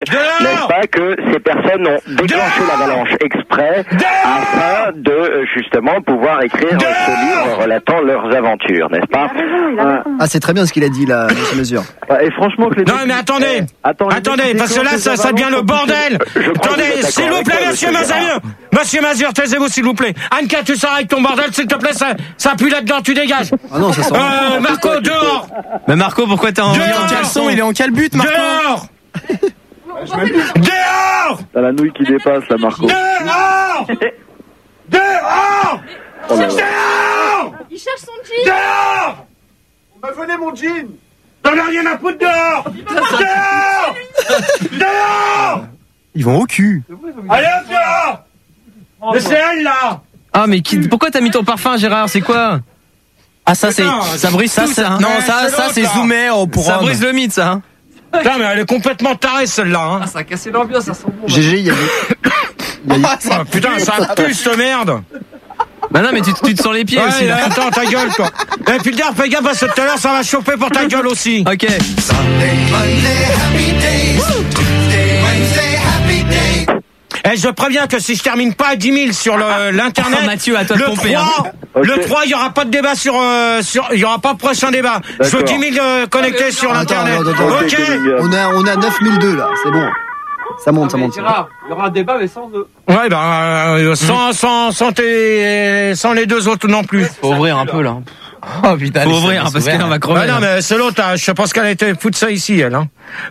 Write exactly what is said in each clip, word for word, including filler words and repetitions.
n'est-ce pas, que ces personnes ont déclenché l'avalanche exprès afin de, euh, justement, pouvoir écrire ce livre relatant leurs aventures, n'est-ce pas? Ah, c'est très bien ce qu'il a dit là, monsieur Mesure. Et franchement, que les Non, mais attendez, Attends, attendez, parce que là, ça, ça devient le bordel. Attendez, s'il vous plaît, monsieur Mazur, monsieur Mazur, taisez-vous, s'il vous plaît. Anka, tu sors avec ton bordel, s'il te plaît, ça, ça pue là-dedans, tu dégages. Ah non, ça sent. Euh, Marco, dehors. Mais Marco, pourquoi t'es en, il est en caleçon? Il est en calbute, Marco. Dehors. Dehors. T'as la nouille qui dépasse, là, Marco. Dehors. Dehors. Oh là là. Dehors. Il cherche son jean. Dehors. Bah, venez, mon jean. T'en as rien à foutre dehors. Dehors. Dehors. Ils vont au cul. Allez hop, dehors. Mais c'est elle, là. Ah, mais qui, pourquoi t'as mis ton parfum, Gérard? C'est quoi? Ah, ça, c'est, Putain, ça brise ça, tout, c'est- ça. hein. non, Non, ça, c'est ça, l'autre, c'est là. Zoomer pour Ça brise le mythe, ça. hein. Putain, mais elle est complètement tarée, celle-là. Hein. Ça a cassé l'ambiance, ça sent bon. G G, il y a des... il y a- Oh, putain, ça pue, cette merde. Bah non, mais tu, tu te sens les pieds Ouais, aussi, là. attends, ta gueule, toi. Et puis le gars, fais gaffe, parce que tout à l'heure, ça va chauffer pour ta gueule aussi. Ok. Eh, je préviens que si je termine pas à dix mille sur le- l'internet, Oh, Mathieu, à toi de le pomper, trois, hein. le Ok. trois, il y aura pas de débat sur, euh, sur, il y aura pas de prochain débat. Je veux D'accord. dix mille euh, connectés sur Attends, l'internet. attends, attends, Ok. On a, on a neuf mille deux là, c'est bon. Ça monte, ça monte. Gérard, il y aura un débat, mais sans eux. Ouais, ben, euh, sans, sans, sans, tes- sans les deux autres non plus. Faut ouvrir un peu, là. Oh putain, faut ouvrir, hein, parce que là, on va crever. Ouais, non, là. mais c'est l'autre, hein, je sais pas ce qu'elle a été foutre ça ici, elle. Hein.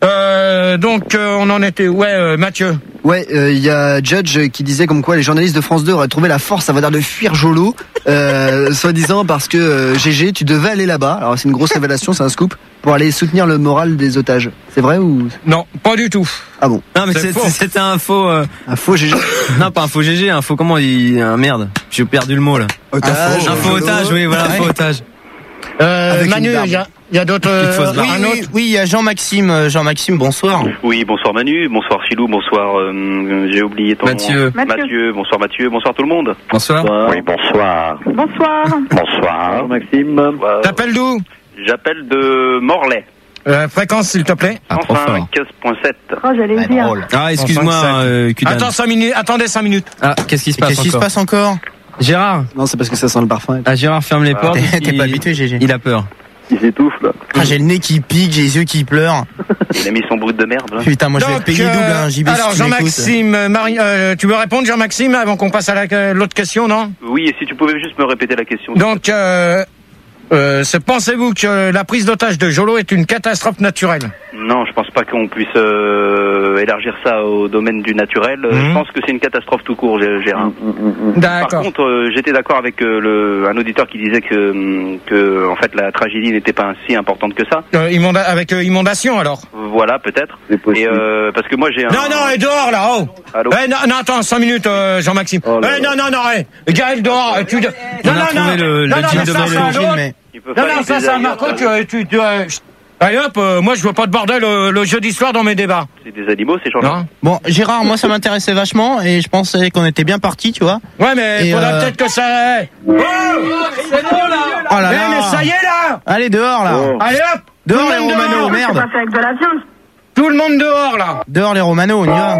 Euh, donc, euh, on en était. Ouais, euh, Mathieu. Ouais, il euh, y a Judge qui disait comme quoi les journalistes de France deux auraient trouvé la force, ça va dire, de fuir Jolo, euh, soi-disant parce que euh, G G, tu devais aller là-bas. Alors c'est une grosse révélation, c'est un scoop, pour aller soutenir le moral des otages. C'est vrai ou? Non, pas du tout. Ah bon? Non, mais C'est c'est- faux. c'était un faux. euh, Un faux G G. Non, pas un faux G G, un faux. Comment il. Un merde. J'ai perdu le mot, là. Otage. Un faux otage, oui, voilà, un faux otage. Euh, Avec Manu, une barbe. il y a, y a d'autres. Petite fausse euh, barbe. un autre. Oui, il y a Jean-Maxime. Euh, Jean-Maxime, bonsoir. Oui, bonsoir Manu, bonsoir Philou, bonsoir, euh, j'ai oublié ton Mathieu. nom. Mathieu, bonsoir Mathieu, bonsoir tout le monde. Bonsoir. Oui, bonsoir. Bonsoir. Bonsoir. Maxime. Euh, T'appelles d'où? J'appelle de Morlaix, Euh, fréquence, s'il te plaît. Ah, trop cent cinq fort. virgule sept. Oh, j'allais le dire. Ah, excuse-moi, cent cinq, euh, Kudan. Attends cinq minutes. Attendez cinq minutes. Ah, qu'est-ce qui se passe Qu'est-ce qui se encore passe encore? Gérard. Non, c'est parce que ça sent le parfum. Ah, Gérard ferme les portes. T'es t'es il- pas habitué, G G. Il a peur. Il s'étouffe, là. Ah, j'ai le nez qui pique, j'ai les yeux qui pleurent. Il a mis son brut de merde. Là. Putain, moi je vais Donc, payer euh, double, hein, J B, alors, si tu m'écoutes. Jean-Maxime, euh, Marie, euh, tu veux répondre, Jean-Maxime, avant qu'on passe à la- euh, l'autre question, non? Oui, et si tu pouvais juste me répéter la question. Donc, euh, euh, c'est- pensez-vous que la prise d'otage de Jolo est une catastrophe naturelle? Non, je pense pas qu'on puisse euh, élargir ça au domaine du naturel. Euh, Mhm. Je pense que c'est une catastrophe tout court, Gé- Gérard. Par D'accord. contre, euh, j'étais d'accord avec euh, le, un auditeur qui disait que, hum, que en fait, la tragédie n'était pas si importante que ça. Euh, immonda- avec euh, inondation, alors? Voilà, peut-être. C'est possible. Et euh, parce que moi j'ai un. Non, non, elle est dehors, là, oh! Allô. Eh, non, non, attends, cinq minutes, euh, Jean-Maxime. Oh là eh, là. non, non, non, eh, Gaël dehors, euh, tu... Non, On a non, retrouvé non, le- le non, non, jean mais de ça, Manu. c'est un autre. mais- Il peut Non, pas non, les ça, c'est un ailleurs, Marco, ça. tu... tu, tu euh, chut. Allez hop, euh, moi, je veux pas de bordel euh, le jeudi soir dans mes débats. C'est des animaux, ces gens-là. Non? Bon, Gérard, moi ça m'intéressait vachement et je pensais qu'on était bien partis, tu vois. Ouais, mais il Et, faudrait euh, peut-être que ça... Oh, C'est bon, là. Oh là Eh, là. mais ça y est, là! Allez, dehors là. Oh. Allez hop! Dehors Tout le les monde Romano, dehors. merde. C'est pas fait avec de la viande. Tout le monde dehors, là! Dehors les Romano, on y va.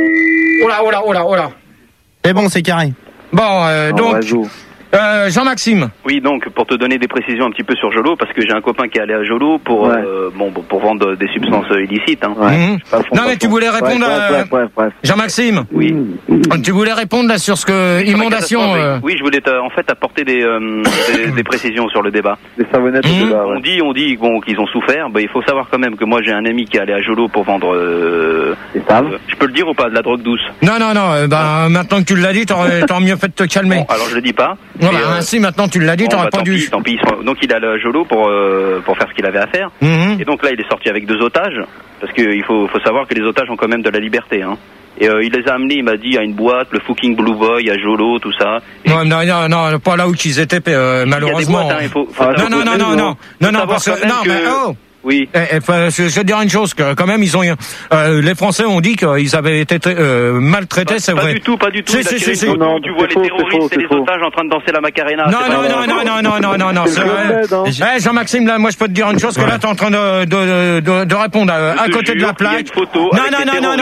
Oh là, oh là, oh là, oh là. C'est bon, c'est carré. Bon, euh, En donc, réseau. euh, Jean-Maxime. Oui, donc pour te donner des précisions un petit peu sur Jolo, parce que j'ai un copain qui est allé à Jolo pour Ouais. euh, bon pour pour vendre des substances euh, illicites. Hein. Ouais. Mhm. Pas fond, Non, pas mais tu fond. voulais répondre Bref, à... bref, bref, bref. Jean-Maxime, Oui. tu voulais répondre là sur ce que... Sur la Inondation... catastrophe, euh, Oui, je voulais te- en fait apporter des, euh, des, des précisions sur le débat. Des savonnettes Mmh. au débat, On ouais. dit, on dit bon qu'ils ont souffert. Bah, il faut savoir quand même que moi j'ai un ami qui est allé à Jolo pour vendre. Euh, Des saves. euh, je peux le dire ou pas, de la drogue douce. Non, non, non, euh, bah, maintenant que tu l'as dit, t'aurais t'aurais mieux fait de te calmer. Bon, alors je le dis pas. Ouais, mais, bah, euh, ainsi, maintenant tu l'as dit, bon, t'aurais bah, pas tant dû. pis, tant pis. Donc il est allé à Jolo pour euh, pour faire ce qu'il avait à faire. Mhm. Et donc là, il est sorti avec deux otages, parce qu'il faut, faut savoir que les otages ont quand même de la liberté. Hein. Et euh, il les a amenés, il m'a dit, à une boîte, le fucking Blue Boy, à Jolo, tout ça. Et Non, non, non, non, pas là où ils étaient, euh, il y a des malheureusement. boîtes, hein, il faut, faut Ah, Non, savoir- non, non, non, non, non, faut non, savoir parce quand que, même non, mais, que- oh! Oui. Eh, eh, enfin, je, je vais te dire une chose, que quand même, ils ont, euh, les Français ont dit qu'ils avaient été euh, maltraités, Pas, c'est pas vrai. du tout, pas du tout. Si, Il a si, tiré si, une si. photo, Non, tu c'est vois les faux, c'est terroristes faux, et les c'est faux. otages en train de danser la Macarena. Non, c'est non, pas non, vrai. non, non, non, non, non, non, C'est c'est le vrai. bled, hein. Eh, Jean-Maxime, là, moi, je peux te dire une chose, que là, t'es en train de, de, de, de répondre à, Je à te côté de jure la qu'il y a plaque. une photo Non, avec non, les non, non, terroristes.